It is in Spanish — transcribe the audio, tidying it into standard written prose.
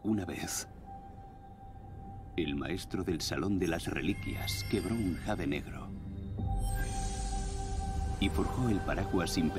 Una vez, el maestro del Salón de las Reliquias quebró un jade negro y forjó el paraguas imperial.